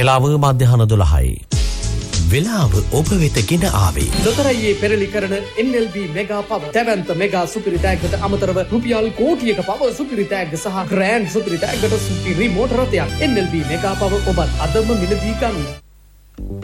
වේලාව මධ්‍යහන 12යි. වෙලාව ඔබ වෙත ගෙන ආවේ. ලොතරැයියේ පෙරලි කරන NLB මෙගා පවර්. දැවැන්ත මෙගා සුපිරි ටැග්ගට අමතරව රුපියල් කෝටියක පවර් සුපිරි ටැග්ග සහ ග්‍රෑන්ඩ් සුපිරි ටැග්ගට සුපිරි මෝටර රථයක්. NLB මෙගා පවර් ඔබත් අදම මිලදී ගන්න.